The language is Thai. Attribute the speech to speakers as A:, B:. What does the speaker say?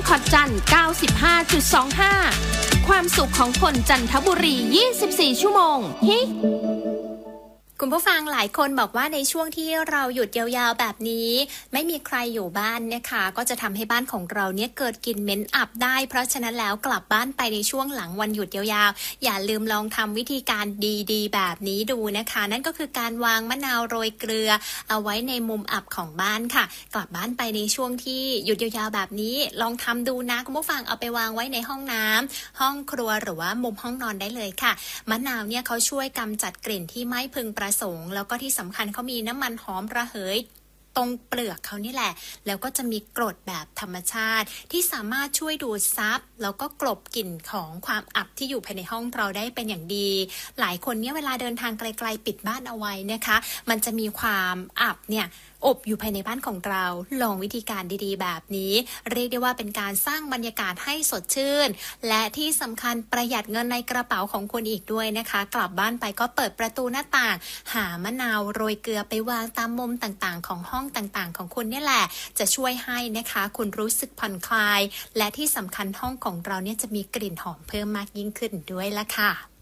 A: คอร์ดจันทร์ 95.25 ความสุขของคนจันทบุรี 24 ชั่วโมงฮิ
B: คุณผู้ฟังหลายคนบอกว่าในช่วงที่เราหยุดยาวๆแบบนี้ไม่มีใครอยู่บ้านนะคะก็จะทำให้บ้านของเราเนี่ยเกิดกลิ่นเหม็นอับได้เพราะฉะนั้นแล้วกลับบ้านไปในช่วงหลังวันหยุดยาวๆอย่าลืมลองทำวิธีการดีๆแบบนี้ดูนะคะนั่นก็คือการวางมะนาวโรยเกลือเอาไว้ในมุมอับของบ้านค่ะกลับบ้านไปในช่วงที่หยุดยาวๆแบบนี้ลองทำดูนะคุณผู้ฟังเอาไปวางไว้ในห้องน้ำห้องครัวหรือว่ามุมห้องนอนได้เลยค่ะมะนาวเนี่ยเขาช่วยกำจัดกลิ่นที่ไม่พึงประสงค์แล้วก็ที่สำคัญเขามีน้ำมันหอมระเหยตรงเปลือกเขานี่แหละแล้วก็จะมีกรดแบบธรรมชาติที่สามารถช่วยดูดซับแล้วก็กลบกลิ่นของความอับที่อยู่ภายในห้องเราได้เป็นอย่างดีหลายคนเนี่ยเวลาเดินทางไกลๆปิดบ้านเอาไว้นะคะมันจะมีความอับเนี่ยอบอยู่ภายในบ้านของเราลองวิธีการดีๆแบบนี้เรียกได้ว่าเป็นการสร้างบรรยากาศให้สดชื่นและที่สำคัญประหยัดเงินในกระเป๋าของคุณอีกด้วยนะคะกลับบ้านไปก็เปิดประตูหน้าต่างหามะนาวโรยเกลือไปวางตามมุมต่างๆของห้องต่างๆของคุณนี่แหละจะช่วยให้นะคะคุณรู้สึกผ่อนคลายและที่สำคัญห้องของเราเนี่ยจะมีกลิ่นหอมเพิ่มมากยิ่งขึ้นด้วยละค่ะ